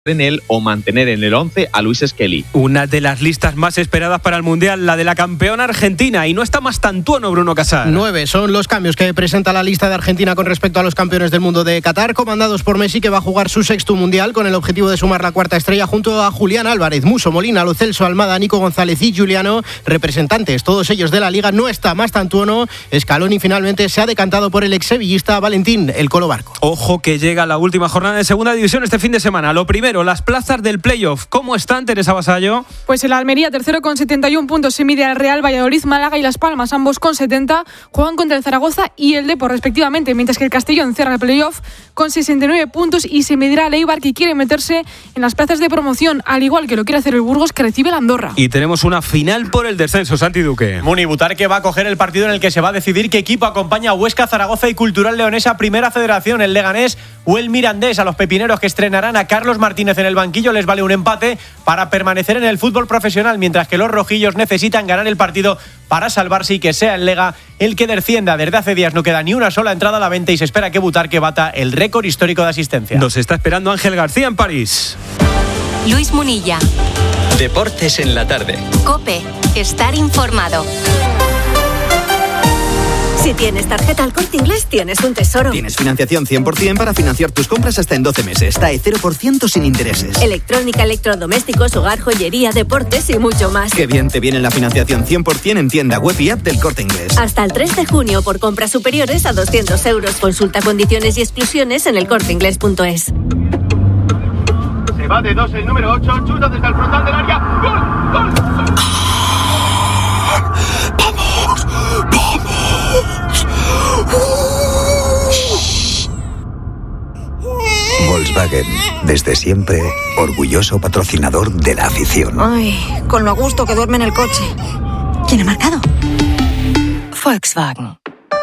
en él o mantener en el 11 a Luis Skelly. Una de las listas más esperadas para el Mundial, la de la campeona argentina, y no está más tantuono Bruno Casal. 9 son los cambios que presenta la lista de Argentina con respecto a los campeones del mundo de Qatar, comandados por Messi, que va a jugar su sexto Mundial con el objetivo de sumar la cuarta estrella junto a Julián Álvarez, Musso, Molina, Lo Celso, Almada, Nico González y Giuliano, representantes todos ellos de la Liga. No está más tantuono Scaloni, finalmente se ha decantado por el ex-sevillista Valentín El Colo Barco. Ojo que llega la última jornada de segunda división este fin de semana. Lo primero, las plazas del playoff. ¿Cómo están, Teresa Vasallo? Pues el Almería, tercero con 71 puntos, se mide al Real Valladolid, Málaga y Las Palmas, ambos con 70, juegan contra el Zaragoza y el Depor respectivamente, mientras que el Castellón cierra el playoff con 69 puntos y se medirá al Eibar, que quiere meterse en las plazas de promoción, al igual que lo quiere hacer el Burgos, que recibe el Andorra. Y tenemos una final por el descenso, Santi Duque. Muni Butarque va a coger el partido en el que se va a decidir qué equipo acompaña a Huesca, Zaragoza y Cultural Leonesa Primera Federación, el Leganés o el Mirandés. A los pepineros, que estrenarán a Carlos Martínez en el banquillo, les vale un empate para permanecer en el fútbol profesional, mientras que los rojillos necesitan ganar el partido para salvarse y que sea el Lega el que descienda. Desde hace días no queda ni una sola entrada a la venta y se espera que Butarque bata el récord histórico de asistencia. Nos está esperando Ángel García en París. Luis Munilla. Deportes en la tarde. COPE. Estar informado. Si tienes tarjeta Al Corte Inglés, tienes un tesoro. Tienes financiación 100% para financiar tus compras hasta en 12 meses. TAE 0% sin intereses. Electrónica, electrodomésticos, hogar, joyería, deportes y mucho más. Qué bien te viene la financiación 100% en tienda web y app del Corte Inglés. Hasta el 3 de junio por compras superiores a 200 euros. Consulta condiciones y exclusiones en elcorteinglés.es. Se va de 2 el número 8, chuta desde el frontal del área. ¡Gol! ¡Gol! Volkswagen, desde siempre, orgulloso patrocinador de la afición. Ay, con lo a gusto que duerme en el coche. ¿Quién ha marcado? Volkswagen.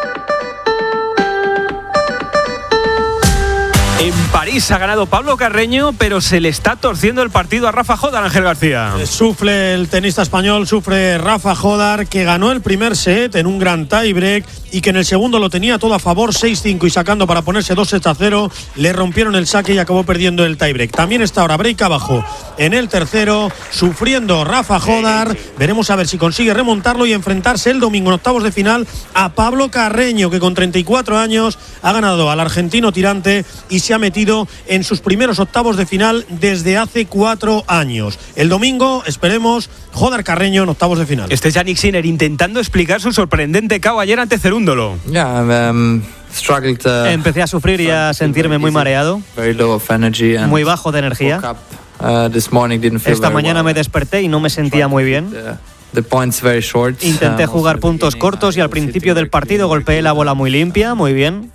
En París ha ganado Pablo Carreño, pero se le está torciendo el partido a Rafa Jodar, Ángel García. Sufre el tenista español, sufre Rafa Jodar, que ganó el primer set en un gran tiebreak y que en el segundo lo tenía todo a favor, 6-5 y sacando para ponerse 2-0, le rompieron el saque y acabó perdiendo el tiebreak. También está ahora break abajo en el tercero, sufriendo Rafa Jodar. Veremos a ver si consigue remontarlo y enfrentarse el domingo en octavos de final a Pablo Carreño, que con 34 años ha ganado al argentino tirante y se ha metido en sus primeros octavos de final desde hace 4 años. El domingo, esperemos, Jodar Carreño en octavos de final. Este es Yannick Sinner intentando explicar su sorprendente KO ayer ante Cerúndolo. Empecé a sufrir y a sentirme muy mareado, muy bajo de energía. Esta mañana me desperté y no me sentía muy bien. Intenté jugar puntos cortos y al principio del partido golpeé la bola muy limpia, muy bien.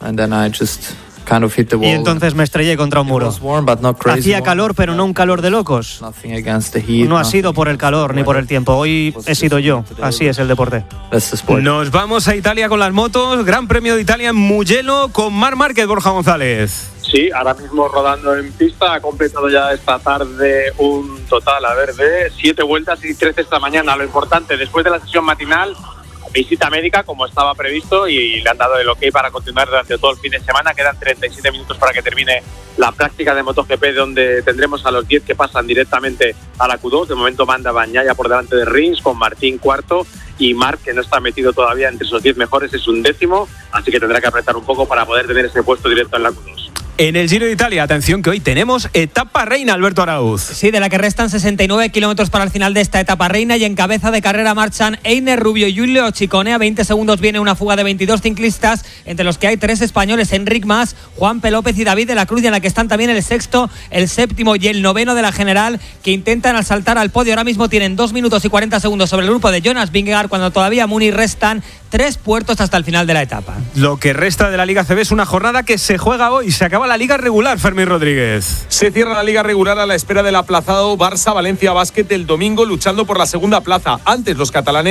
Y entonces me estrellé contra un muro. Hacía calor, pero no un calor de locos. No ha sido por el calor ni por el tiempo. Hoy he sido yo. Así es el deporte. Nos vamos a Italia con las motos. Gran Premio de Italia en Mugello con Marc Márquez, Borja González. Sí, ahora mismo rodando en pista. Ha completado ya esta tarde un total, de 7 vueltas y 13 esta mañana. Lo importante, después de la sesión matinal, visita médica como estaba previsto y le han dado el ok para continuar durante todo el fin de semana. Quedan 37 minutos para que termine la práctica de MotoGP, donde tendremos a los 10 que pasan directamente a la Q2. De momento manda Bagnaia por delante de Rins, con Martín cuarto y Marc, que no está metido todavía entre esos 10 mejores, es 11º, así que tendrá que apretar un poco para poder tener ese puesto directo en la Q2. En el Giro de Italia, atención que hoy tenemos etapa reina, Alberto Arauz. Sí, de la que restan 69 kilómetros para el final de esta etapa reina, y en cabeza de carrera marchan Einer Rubio y Giulio Ciccone. A 20 segundos viene una fuga de 22 ciclistas, entre los que hay 3 españoles, Enric Mas, Juan P. López y David de la Cruz, y en la que están también el sexto, el séptimo y el noveno de la general, que intentan saltar al podio. Ahora mismo tienen 2 minutos y 40 segundos sobre el grupo de Jonas Vingegaard, cuando todavía Muni restan 3 puertos hasta el final de la etapa. Lo que resta de la Liga CB es una jornada que se juega hoy. Se acaba la Liga regular, Fermín Rodríguez. Se cierra la Liga regular a la espera del aplazado Barça-Valencia Basket el domingo, luchando por la segunda plaza. Antes los catalanes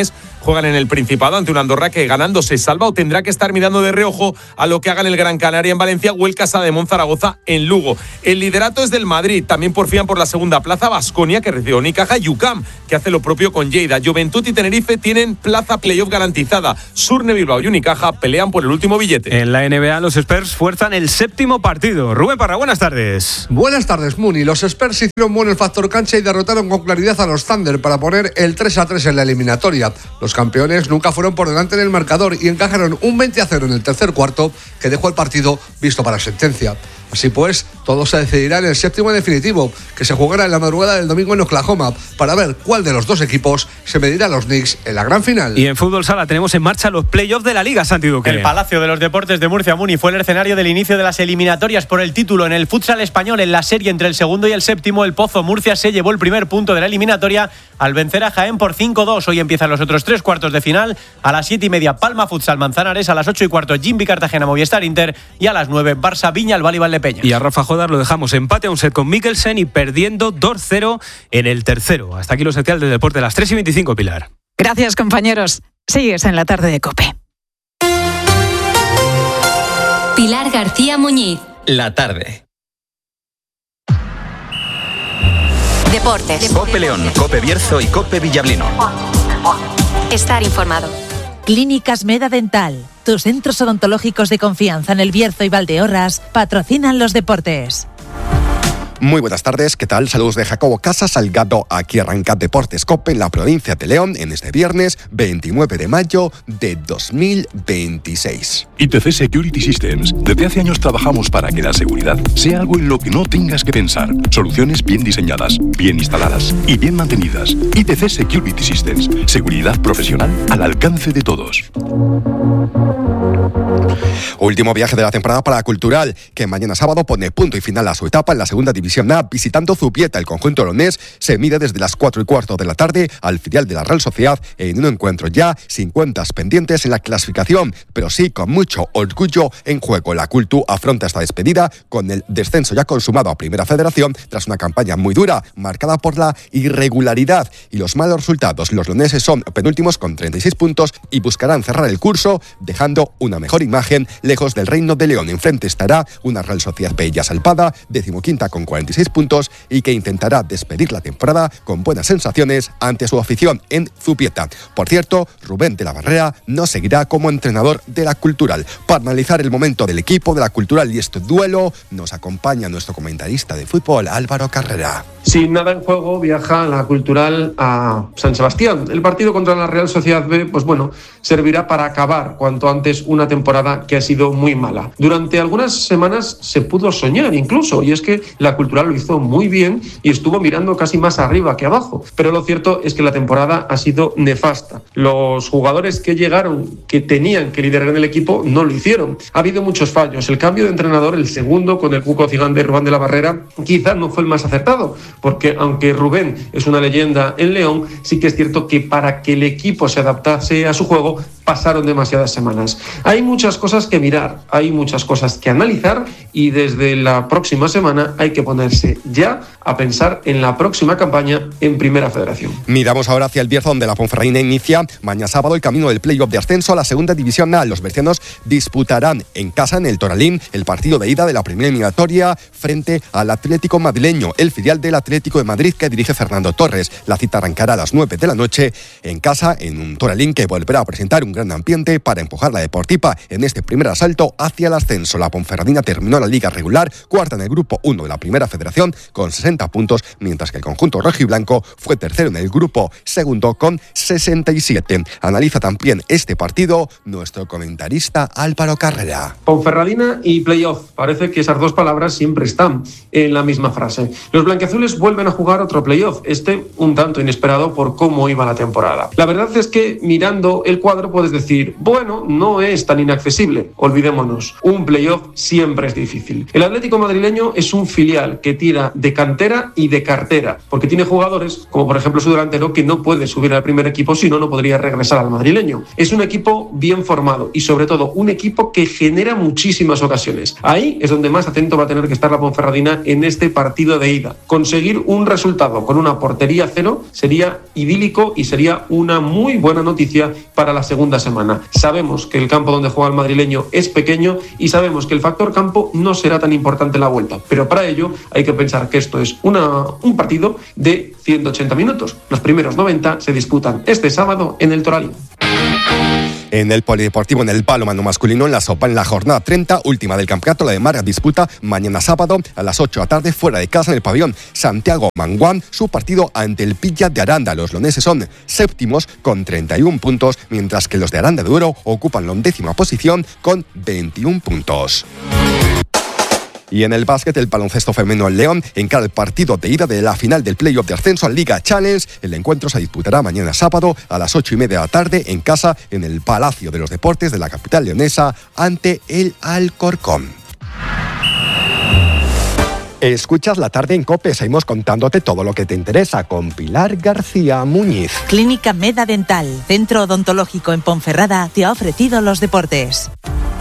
juegan en el Principado ante una Andorra que ganando se salva o tendrá que estar mirando de reojo a lo que hagan el Gran Canaria en Valencia o el Casademont Zaragoza en Lugo. El liderato es del Madrid, también porfían por la segunda plaza Baskonia, que recibe Unicaja, y UCAM, que hace lo propio con Lleida. Juventud y Tenerife tienen plaza playoff garantizada. Surne, Bilbao y Unicaja pelean por el último billete. En la NBA los Spurs fuerzan el séptimo partido. Rubén Parra, buenas tardes. Buenas tardes, Muni. Los Spurs hicieron bueno el factor cancha y derrotaron con claridad a los Thunder para poner el 3-3 en la eliminatoria. Los campeones nunca fueron por delante en el marcador y encajaron un 20-0 en el tercer cuarto que dejó el partido visto para sentencia. Así pues, todo se decidirá en el séptimo definitivo, que se jugará en la madrugada del domingo en Oklahoma, para ver cuál de los dos equipos se medirá a los Knicks en la gran final. Y en fútbol sala tenemos en marcha los playoffs de la Liga, Santi Duque. El Palacio de los Deportes de Murcia, Muni, fue el escenario del inicio de las eliminatorias por el título. En el futsal español, en la serie entre el segundo y el séptimo, el Pozo Murcia se llevó el primer punto de la eliminatoria al vencer a Jaén por 5-2. Hoy empiezan los otros 3 cuartos de final. A las 7:30, Palma Futsal Manzanares. A las 8:15, Jimby Cartagena Movistar Inter. Y a las 9, Barça Viña Albal y Valdepeña. Y a Rafa Jodar lo dejamos empate a un set con Mikkelsen y perdiendo 2-0 en el tercero. Hasta aquí los especiales del deporte de las 3:25, Pilar. Gracias, compañeros. Sigues en la tarde de COPE. Pilar García Muñiz. La tarde. Deportes. COPE León, COPE Bierzo y COPE Villablino. Estar informado. Clínicas Meda Dental, tus centros odontológicos de confianza en El Bierzo y Valdeorras, patrocinan los deportes. Muy buenas tardes, ¿qué tal? Saludos de Jacobo Casa Salgado. Aquí arranca Deportes COPE en la provincia de León en este viernes 29 de mayo de 2026. ITC Security Systems. Desde hace años trabajamos para que la seguridad sea algo en lo que no tengas que pensar. Soluciones bien diseñadas, bien instaladas y bien mantenidas. ITC Security Systems. Seguridad profesional al alcance de todos. Último viaje de la temporada para Cultural, que mañana sábado pone punto y final a su etapa en la segunda división A, visitando Zubieta. El conjunto leonés se mide desde las 4:15 de la tarde al filial de la Real Sociedad en un encuentro ya sin cuentas pendientes en la clasificación, pero sí con mucho orgullo en juego. La Cultu afronta esta despedida con el descenso ya consumado a Primera Federación tras una campaña muy dura, marcada por la irregularidad y los malos resultados. Los leoneses son penúltimos con 36 puntos y buscarán cerrar el curso dejando una mejor imagen lejos del Reino de León. Enfrente estará una Real Sociedad B ya salvada, 15ª con 46 puntos y que intentará despedir la temporada con buenas sensaciones ante su afición en Zubieta. Por cierto, Rubén de la Barrera no seguirá como entrenador de la Cultural. Para analizar el momento del equipo de la Cultural y este duelo, nos acompaña nuestro comentarista de fútbol, Álvaro Carrera. Sin nada en juego, viaja la Cultural a San Sebastián. El partido contra la Real Sociedad B, pues bueno, servirá para acabar cuanto antes una temporada que ha sido muy mala. Durante algunas semanas se pudo soñar incluso, y es que la Cultural lo hizo muy bien y estuvo mirando casi más arriba que abajo. Pero lo cierto es que la temporada ha sido nefasta. Los jugadores que llegaron, que tenían que liderar en el equipo, no lo hicieron. Ha habido muchos fallos. El cambio de entrenador, el segundo, con el Cuco Ciganda y Rubén de la Barrera, quizás no fue el más acertado, porque aunque Rubén es una leyenda en León, sí que es cierto que para que el equipo se adaptase a su juego pasaron demasiadas semanas. Hay muchas cosas que mirar, hay muchas cosas que analizar y desde la próxima semana hay que ponerse ya a pensar en la próxima campaña en Primera Federación. Miramos ahora hacia el Bierzo, donde la Ponferradina inicia mañana sábado el camino del playoff de ascenso a la segunda división A. Los bercianos disputarán en casa, en el Toralín, el partido de ida de la primera eliminatoria frente al Atlético madrileño, el filial del Atlético de Madrid que dirige Fernando Torres. La cita arrancará a las 9 de la noche en casa, en un Toralín que volverá a presentar un gran ambiente para empujar la Deportiva en este primer asalto hacia el ascenso. La Ponferradina terminó la liga regular cuarta en el grupo 1 de la Primera Federación con 60 puntos, mientras que el conjunto rojiblanco fue tercero en el grupo segundo con 67. Analiza también este partido nuestro comentarista Álvaro Carrera. Ponferradina y playoff. Parece que esas dos palabras siempre están en la misma frase. Los blanquiazules vuelven a jugar otro playoff, un tanto inesperado por cómo iba la temporada. La verdad es que mirando el cuadro puedes decir, bueno, no es tan inaccesible. Olvidémonos, un playoff siempre es difícil. El Atlético madrileño es un filial que tira de cantera y de cartera, porque tiene jugadores, como por ejemplo su delantero, que no puede subir al primer equipo, si no, no podría regresar al madrileño. Es un equipo bien formado y sobre todo un equipo que genera muchísimas ocasiones. Ahí es donde más atento va a tener que estar la Ponferradina en este partido de ida. Conseguir un resultado con una portería cero sería idílico y sería una muy buena noticia para la segunda semana. Sabemos que el campo donde juega el madrileño es pequeño y sabemos que el factor campo no será tan importante en la vuelta, pero para ello hay que pensar que esto es un partido de 180 minutos. Los primeros 90 se disputan este sábado en el Toralín. En el Polideportivo, en el balonmano masculino, en la Sopa, en la jornada 30, última del campeonato, la de Mar disputa mañana sábado a las 8 de la tarde, fuera de casa, en el pabellón Santiago Manguán, su partido ante el Pilla de Aranda. Los leoneses son séptimos con 31 puntos, mientras que los de Aranda de Duero ocupan la 11ª posición con 21 puntos. Y en el básquet, el baloncesto femenino en León encara el partido de ida de la final del playoff de ascenso al Liga Challenge. El encuentro se disputará mañana sábado a las 8:30 de la tarde en casa, en el Palacio de los Deportes de la capital leonesa, ante el Alcorcón. Escuchas La Tarde en COPE, seguimos contándote todo lo que te interesa con Pilar García Muñiz. Clínica Meda Dental, centro odontológico en Ponferrada, te ha ofrecido los deportes.